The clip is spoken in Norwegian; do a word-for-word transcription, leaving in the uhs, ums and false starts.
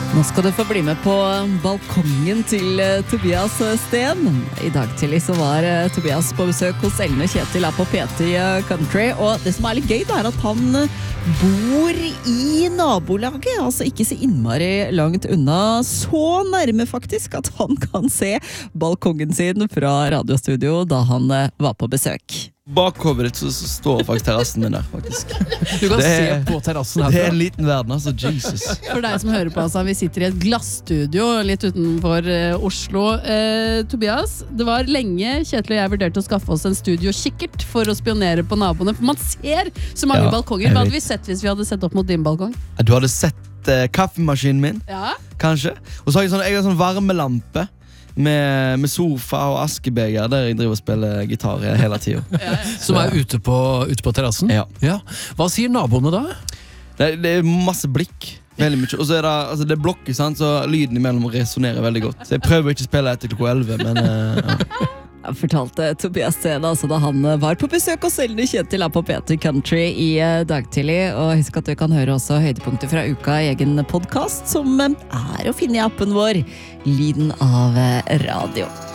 Nå skal du få bli med på balkongen til uh, Tobias Sten. I dag tidlig så var uh, Tobias på besøk hos Ellen og Kjetil her på P T uh, Country. Og det som er litt gøy, det er at han uh, bor i nabolaget. Altså ikke så innmari langt unna. Så nærme faktisk at han kan se balkongen sin fra radiostudio da han uh, var på besøk. Bak hodet ditt så står faktisk terrassen min der, faktisk. Du kan det se er, på terrassen herfra. Det er en liten verden, altså. Jesus. For deg som hører på, altså, vi sitter i et glassstudio litt utenfor uh, Oslo. Uh, Tobias, det var lenge Kjetil og jeg vurderte å skaffe oss en studiokikkert for å spionere på naboene. For man ser så mange Ja, balkonger. Hva hadde vi sett hvis vi hadde sett opp mot din balkong? Du hadde sett uh, kaffemaskinen min, Ja. kanskje. Og så har jeg sånn, jeg har sånn varmelampe. Med, med sofa og askebeger der jeg driver og spiller gitar hele tiden. Ja, ja. Som er ute på, ute på terrassen? Ja. Ja. Hva sier naboene da? Det, det er masse blikk. Veldig mye. Og så er det, altså det er blokker, sant? Så lyden imellom resonerer veldig godt. Så jeg prøver ikke å spille etter klokka elleve, men uh, ja. Jeg fortalte Tobias Sten altså, da han var på besøk hos Ellen og Kjetil her på P T Country i uh, dag tidlig. Og husk at du kan høre også høydepunkter fra uka i egen podcast, som uh, er å finne i appen vår, Lyden av uh, radio.